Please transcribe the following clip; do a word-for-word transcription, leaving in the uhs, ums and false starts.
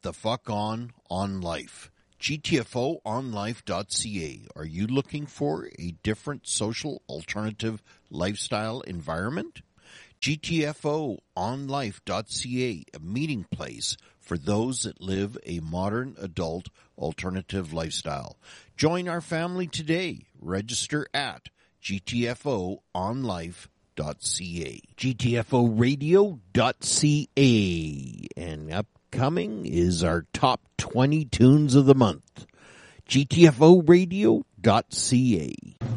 the fuck on on life. G T F O on life dot C A. Are you looking for a different social alternative lifestyle environment? G T F O on life dot C A, a meeting place for those that live a modern adult alternative lifestyle. Join our family today. Register at G T F O on life dot C A. G T F O radio dot C A. And upcoming is our top twenty tunes of the month. G T F O radio dot C A.